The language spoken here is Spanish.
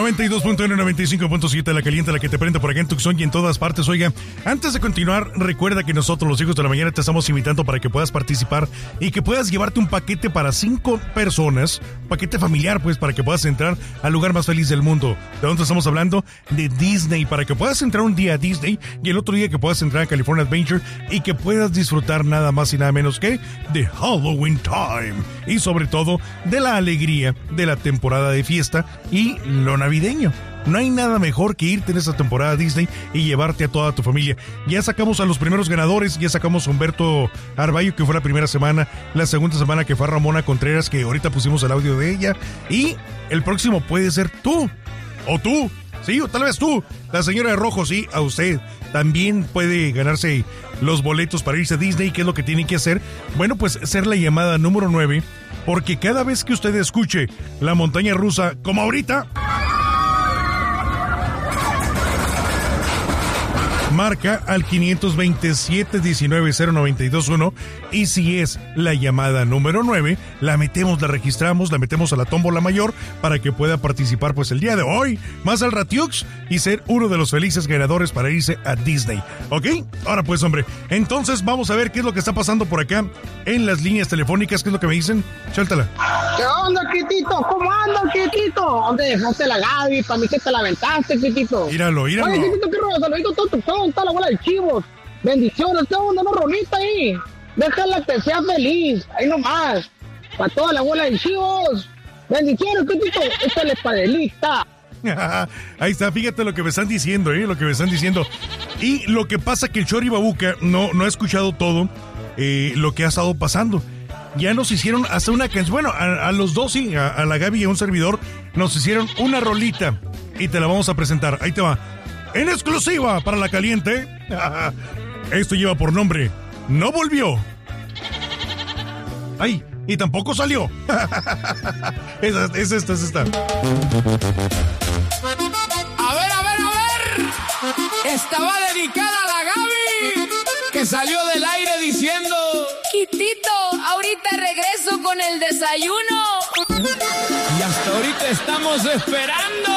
92.1, 95.7, la caliente, la que te prende por acá en Tucson y en todas partes. Oiga, antes de continuar, recuerda que nosotros los hijos de la mañana te estamos invitando para que puedas participar y que puedas llevarte un paquete para 5 personas, paquete familiar, pues, para que puedas entrar al lugar más feliz del mundo. ¿De dónde estamos hablando? De Disney, para que puedas entrar un día a Disney y el otro día que puedas entrar a California Adventure y que puedas disfrutar nada más y nada menos que de Halloween Time y sobre todo de la alegría de la temporada de fiesta y lo navideño. No hay nada mejor que irte en esta temporada Disney y llevarte a toda tu familia. Ya sacamos a los primeros ganadores, ya sacamos a Humberto Arballo, que fue la primera semana, la segunda semana que fue a Ramona Contreras, que ahorita pusimos el audio de ella, y el próximo puede ser tú, o tú, sí, o tal vez tú, la señora de rojo, sí, a usted. También puede ganarse los boletos para irse a Disney. ¿Qué es lo que tiene que hacer? Bueno, pues ser la llamada número 9, porque cada vez que usted escuche la montaña rusa, como ahorita, marca al 527-19-0921 y si es la llamada número 9, la metemos, la registramos, la metemos a la tómbola mayor para que pueda participar pues el día de hoy, más al Ratiux, y ser uno de los felices ganadores para irse a Disney. ¿Ok? Ahora pues, hombre, entonces vamos a ver qué es lo que está pasando por acá en las líneas telefónicas. ¿Qué es lo que me dicen? Suéltala. ¿Qué onda, Quitito? ¿Cómo andas, Quitito? ¿Dónde dejaste la Gaby? ¿Para mí que te la aventaste, Quitito? Míralo. Oye, Quitito, qué rollo, saludito todo Tucson, está la bola de chivos. Bendiciones, ¿qué onda, no, Ronita ahí? Déjala que sea feliz, ahí nomás. Para toda la bola de chivos. Bendiciones, Quitito, esta es la espadelita. Ahí está, fíjate lo que me están diciendo, lo que me están diciendo. Y lo que pasa que el Chori Babuca no ha escuchado todo lo que ha estado pasando. Ya nos hicieron hasta una canción, bueno, a los dos, sí, a la Gaby y a un servidor, nos hicieron una rolita y te la vamos a presentar. Ahí te va. En exclusiva para la caliente. Esto lleva por nombre No Volvió. Ay, y tampoco salió. Es esta. A ver. Estaba dedicada a la Gaby, que salió del aire diciendo: Quitito, ahorita regreso con el desayuno. Y hasta ahorita estamos esperando.